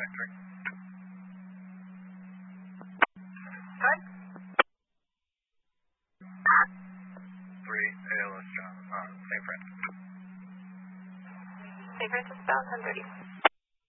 Vector. Hi. 3 ALS John, St. Francis. St. Francis bound 1030.